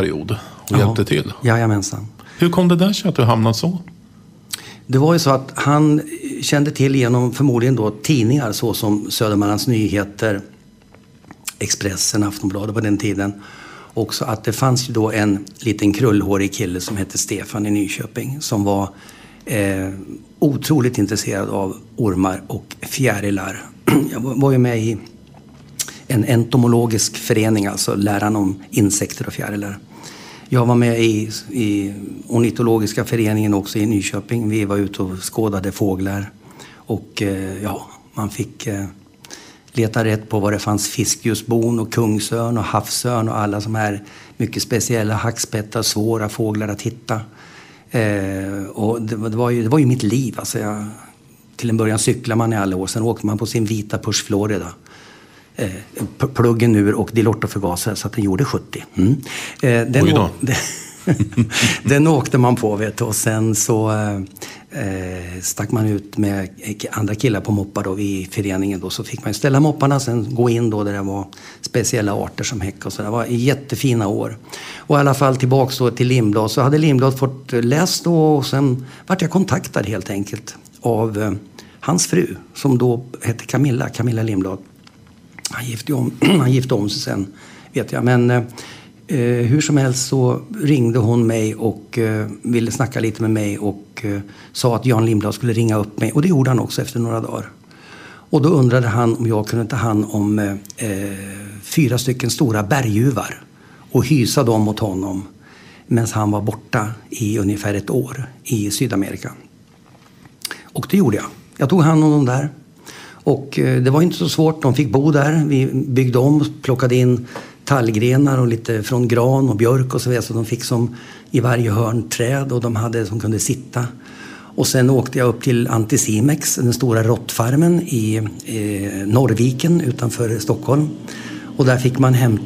period och hjälpte till. Jajamensan. Hur kom det där sig att du hamnade så? Det var ju så att han kände till genom förmodligen då tidningar så som Södermanlands Nyheter, Expressen, Aftonbladet på den tiden. Också att det fanns ju då en liten krullhårig kille som hette Stefan i Nyköping som var otroligt intresserad av ormar och fjärilar. Jag var ju med i en entomologisk förening, alltså läran om insekter och fjärilar. Jag var med i ornitologiska föreningen också i Nyköping. Vi var ute och skådade fåglar. Och man fick leta rätt på vad det fanns fiskljusbon och kungsörn och havsörn och alla som här mycket speciella hackspettar, svåra fåglar att hitta. Och det var ju mitt liv. Alltså till en början cyklade man i alla år. Sen åkte man på sin vita Push Florida. Pluggen ur och dilortoförgasare så att den gjorde 70. Den åkte man på, vet du. Och sen så stack man ut med andra killar på moppar då, i föreningen då. Så fick man ställa mopparna, sen gå in då där det var speciella arter som häck och så. Det var jättefina år. Och i alla fall tillbaks då till Lindblad, så hade Lindblad fått läst då, och sen vart jag kontaktad helt enkelt av hans fru som då hette Camilla Lindblad. Han gifte om sig sen, vet jag. Men hur som helst så ringde hon mig och ville snacka lite med mig och sa att Jan Lindblad skulle ringa upp mig. Och det gjorde han också efter några dagar. Och då undrade han om jag kunde ta hand om 4 stycken stora berguvar och hysa dem åt honom medan han var borta i ungefär 1 år i Sydamerika. Och det gjorde jag. Jag tog hand om dem där. Och det var inte så svårt, de fick bo där. Vi byggde om och plockade in tallgrenar och lite från gran och björk och så vidare. Så de fick som i varje hörn träd och de hade som kunde sitta. Och sen åkte jag upp till Anticimex, den stora råttfarmen i Norrviken utanför Stockholm. Och där fick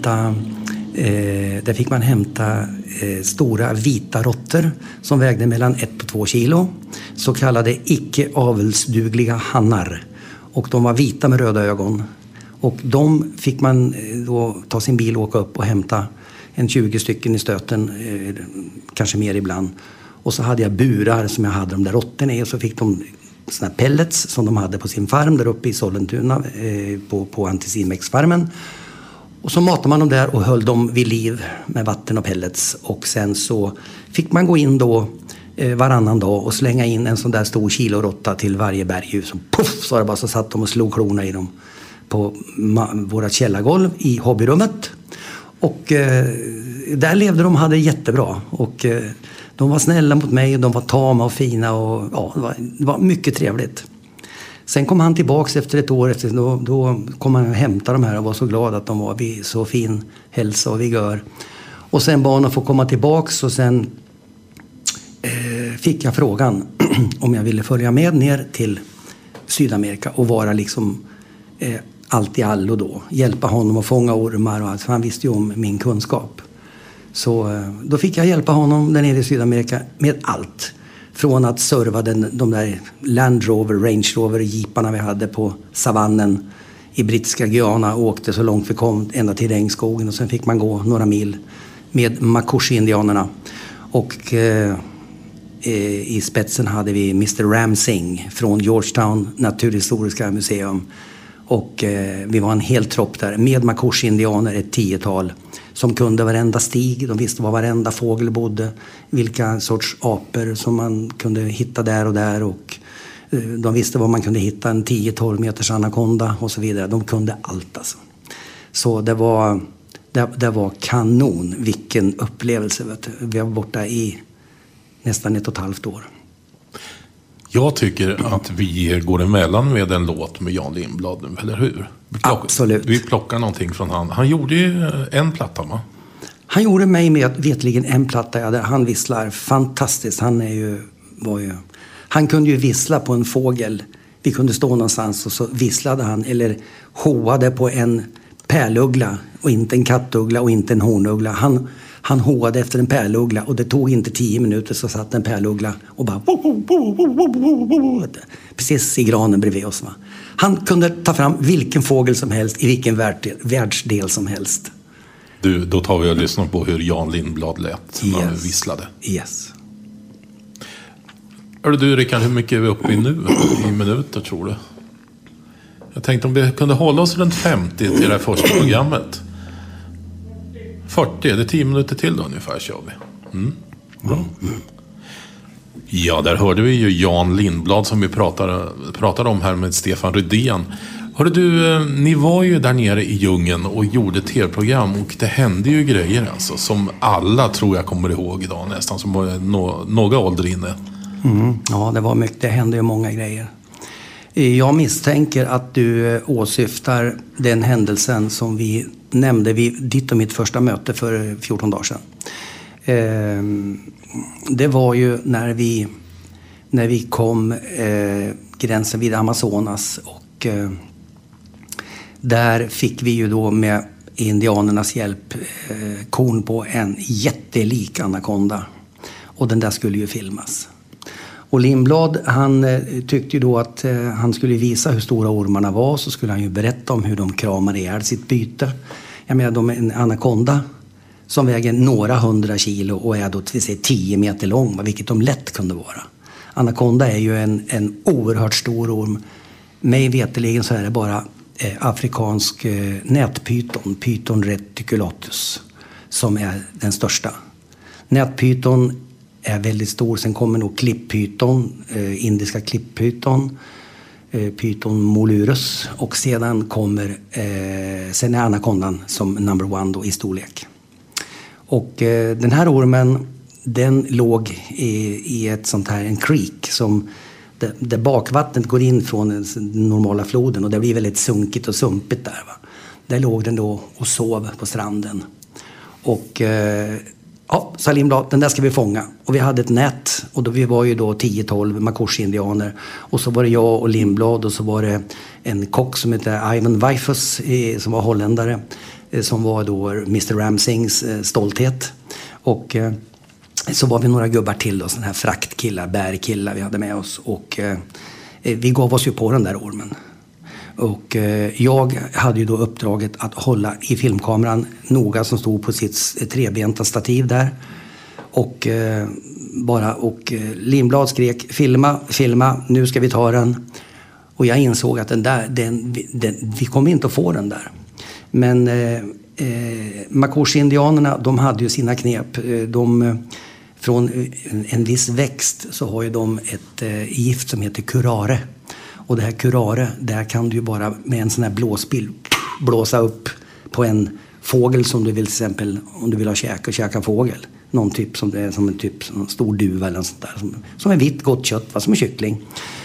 man hämta stora vita råttor som vägde mellan 1 och 2 kilo. Så kallade icke avelsdugliga hannar. Och de var vita med röda ögon. Och de fick man då ta sin bil och åka upp och hämta en 20 stycken i stöten. Kanske mer ibland. Och så hade jag burar som jag hade de där råttorna i. Och så fick de såna pellets som de hade på sin farm där uppe i Sollentuna. På Anticimex-farmen. Och så matade man dem där och höll dem vid liv med vatten och pellets. Och sen så fick man gå in då varannan dag och slänga in en sån där stor kilorotta till varje berghus. Och puff, så det bara, så satt de och slog klorna i dem på våra källargolv i hobbyrummet. Och där levde de, hade jättebra. Och de var snälla mot mig, de var tama och fina och ja, det var mycket trevligt. Sen kom han tillbaks efter 1 år. Då kom han och hämtade de här och var så glad att de var vid så fin hälsa och vigör. Och sen bad han att få komma tillbaks och sen fick jag frågan om jag ville följa med ner till Sydamerika och vara liksom allt i allo då. Hjälpa honom att fånga ormar och allt. För han visste ju om min kunskap. Så då fick jag hjälpa honom där nere i Sydamerika med allt. Från att serva de där Land Rover, Range Rover jeeparna vi hade på savannen i brittiska Guyana och åkte så långt vi kom ända till regnskogen. Och sen fick man gå några mil med Makushi-indianerna. Och i spetsen hade vi Mr. Ramsing från Georgetown Naturhistoriska museum. Och vi var en hel tropp där med Makushi-indianer, ett 10-tal. Som kunde varenda stig, de visste var varenda fågel bodde. Vilka sorts apor som man kunde hitta där och där. Och de visste var man kunde hitta en 10-12 meters anakonda och så vidare. De kunde allt alltså. Så det var kanon, vilken upplevelse. Vet du. Vi var borta i nästan 1,5 år. Jag tycker att vi går emellan med en låt med Jan Lindblad, eller hur? Absolut. Vi plockar någonting från han. Han gjorde ju en platta, va? Han gjorde mig med vetligen en platta. Ja, där han visslar fantastiskt. Han kunde ju vissla på en fågel. Vi kunde stå någonstans och så visslade han. Eller hoade på en pärluggla. Och inte en kattuggla och inte en hornuggla. Han hoade efter en pärluggla och det tog inte 10 minuter så satt en pärluggla och bara precis i granen bredvid oss. Va? Han kunde ta fram vilken fågel som helst i vilken världsdel som helst. Då tar vi och lyssnar på hur Jan Lindblad lät när han visslade. Yes. Hörru du Rickard, hur mycket är vi uppe i nu? I minuter tror du? Jag tänkte om vi kunde hålla oss runt 50 till det här första programmet. 40, det är 10 minuter till då ungefär kör vi. Bra. Ja, där hörde vi ju Jan Lindblad som vi pratade om här med Stefan Rydén. Hörde du, ni var ju där nere i djungeln och gjorde tv-program och det hände ju grejer alltså, som alla tror jag kommer ihåg idag nästan, som var några ålder inne. Ja, det var mycket, det hände ju många grejer. Jag misstänker att du åsyftar den händelsen som vi nämnde vid ditt och mitt första möte för 14 dagar sedan. Det var ju när vi kom gränsen vid Amazonas och där fick vi ju då med indianernas hjälp korn på en jättelik anakonda. Och den där skulle ju filmas. Och Lindblad, han tyckte ju då att han skulle visa hur stora ormarna var, så skulle han ju berätta om hur de kramar ihjäl sitt byte. Jag menar, en anakonda som väger några 100 kilo och är då till sig 10 meter lång, vilket de lätt kunde vara. Anakonda är ju en oerhört stor orm. Mig veterligen så är det bara afrikansk nätpyton, Python reticulatus, som är den största. Nätpyton är väldigt stor. Sen kommer nog klipppyton, indiska klipppyton, Python molurus, och sedan sen är anakondan som number one då i storlek. Och den här ormen, den låg i ett sånt här, en creek som där bakvattnet går in från den normala floden och det blir väldigt sunkigt och sumpigt där. Va? Där låg den då och sov på stranden. Och ja, sa Lindblad, den där ska vi fånga. Och vi hade ett nät och då vi var ju då 10-12 Makushi-indianer. Och så var det jag och Lindblad och så var det en kock som hette Ivan Weifus som var holländare. Som var då Mr. Ramsings stolthet. Och så var vi några gubbar till då, sådana här fraktkillar, bärkillar vi hade med oss. Och vi gav oss ju på den där ormen. Och jag hade ju då uppdraget att hålla i filmkameran noga som stod på sitt trebenta stativ där. Och Lindblad skrek filma, nu ska vi ta den. Och jag insåg att vi kommer inte att få den där. Men Makushi-indianerna, de hade ju sina knep. Från en viss växt så har ju de ett gift som heter curare. Och det här curare, där kan du ju bara med en sån här blåsbil blåsa upp på en fågel som du vill, till exempel om du vill ha käka fågel. Någon typ som det är som en stor duva eller något sånt där. Som är vitt gott kött, som en kyckling.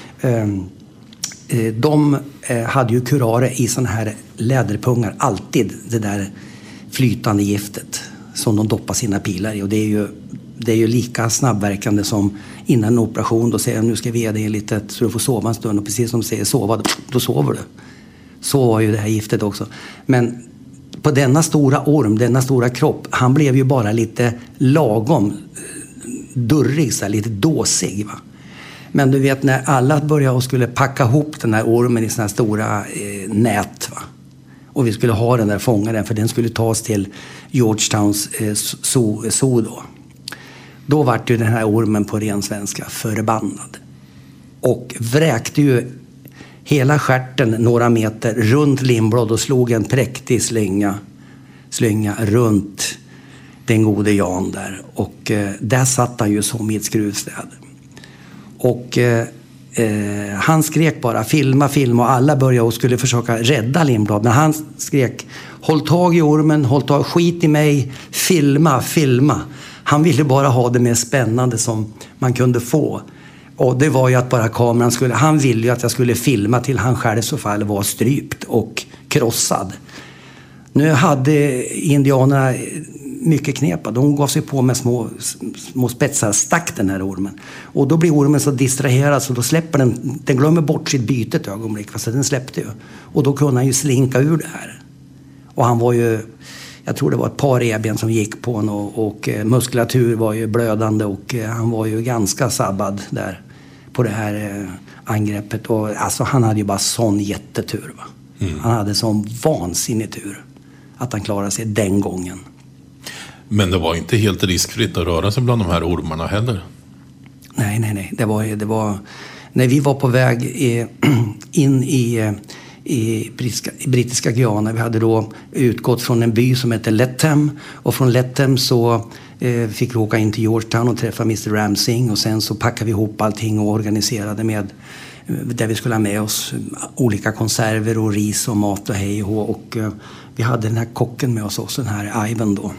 De hade ju curare i såna här läderpungar, alltid det där flytande giftet som de doppar sina pilar i. Och det är ju lika snabbverkande som innan en operation. Då säger de, nu ska vi ge dig lite så du får sova en stund. Och precis som de säger sova, då sover du. Så var ju det här giftet också. Men på denna stora orm, denna stora kropp, han blev ju bara lite lagom durrig, så här, lite dåsig. Va? Men du vet, när alla började och skulle packa ihop den här ormen i såna här stora nät, va? Och vi skulle ha den där, fånga den, för den skulle tas till Georgetowns zoo då. Då var ju den här ormen på ren svenska förbannad. Och vräkte ju hela stjärten några meter runt Lindblad och slog en präktig slynga runt den gode Jan där. Och där satt han ju som i ett skruvstäd. Och han skrek bara filma och alla började och skulle försöka rädda Lindblad. Men han skrek, håll tag i ormen, håll tag, skit i mig, filma. Han ville bara ha det mest spännande som man kunde få. Och det var ju att bara kameran han ville ju att jag skulle filma till han själv så fall var strypt och krossad. Nu hade indianerna mycket knepa. De gav sig på med små spetsar, stack den här ormen. Och då blir ormen så distraherad så då släpper den glömmer bort sitt byte ett ögonblick. Fast den släppte ju. Och då kunde han ju slinka ur det här. Och han var ju, jag tror det var ett par revben som gick på honom och muskulatur var ju blödande och han var ju ganska sabbad där på det här angreppet. Och alltså han hade ju bara sån jättetur, va? Han hade sån vansinnig tur att han klarade sig den gången. Men det var inte helt riskfritt att röra sig bland de här ormarna heller. Nej. Det var när vi var på väg in i brittiska Guyana. Vi hade då utgått från en by som heter Lethem. Och från Lethem så fick vi åka in till Georgetown och träffa Mr. Ramsing. Och sen så packade vi ihop allting och organiserade med där vi skulle ha med oss olika konserver och ris och mat och hej och vi hade den här kocken med oss också, den här Ivan då.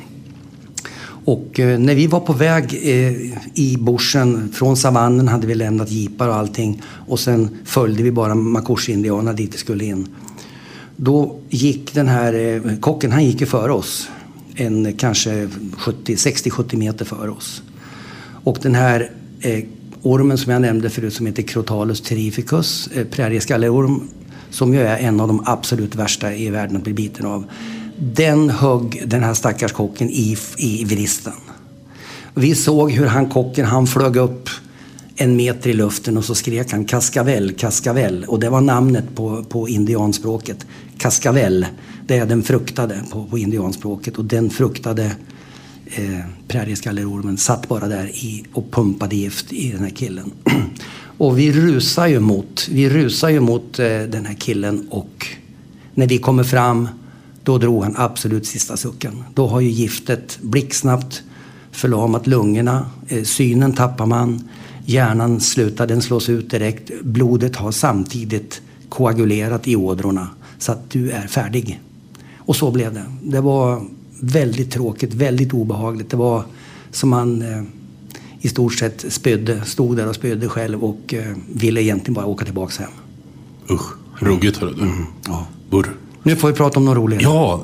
Och när vi var på väg i bushen från savannen hade vi lämnat jeepar och allting och sen följde vi bara Makushi-indianerna dit vi skulle in. Då gick den här kocken, han gick ju före oss, kanske 60-70 meter före oss. Och den här ormen som jag nämnde förut som heter Crotalus terrificus, prärieskalleorm, som ju är en av de absolut värsta i världen att bli biten av. Den högg den här stackars kocken i vristen. Vi såg hur han flög upp 1 meter i luften och så skrek han Cascavel, Cascavel. Och det var namnet på indianspråket. Cascavel, det är den fruktade på indianspråket. Och den fruktade prärieskallerormen satt bara där och pumpade gift i den här killen. Och vi rusar ju mot den här killen och när vi kommer fram då drog han absolut sista sucken. Då har ju giftet blixtsnabbt förlamat lungorna, synen tappar man, hjärnan slutar, den slås ut direkt, blodet har samtidigt koagulerat i ådrorna så att du är färdig. Och så blev det. Det var väldigt tråkigt, väldigt obehagligt. Det var som man i stort sett stod där och spydde själv och ville egentligen bara åka tillbaka hem. Usch, ruggigt hörde du. Ja. Burr. Nu får vi prata om något roligt. Ja,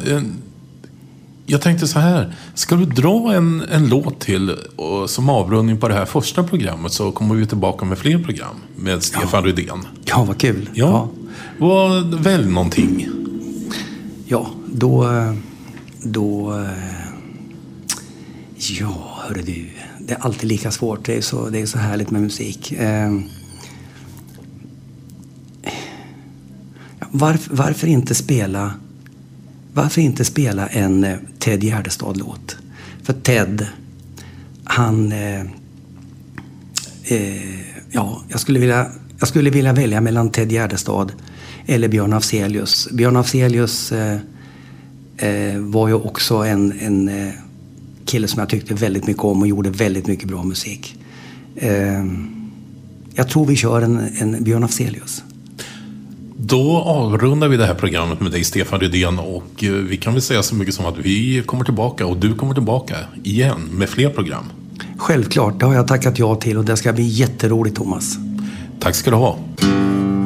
jag tänkte så här. Ska du dra en låt till som avrundning på det här första programmet så kommer vi tillbaka med fler program med Stefan Rydén. Ja, vad kul. Ja. Välj någonting. Ja, ja, hörru du. Det är alltid lika svårt. Det är så härligt med musik. Varför inte spela en Ted Gärdestad-låt? För Ted, han... jag skulle vilja välja mellan Ted Gärdestad eller Björn Afzelius. Björn Afzelius var ju också en kille som jag tyckte väldigt mycket om och gjorde väldigt mycket bra musik. Jag tror vi kör en Björn Afzelius. Då avrundar vi det här programmet med dig, Stefan Rydén, och vi kan väl säga så mycket som att vi kommer tillbaka och du kommer tillbaka igen med fler program. Självklart, det har jag tackat ja till och det ska bli jätteroligt, Thomas. Tack ska du ha.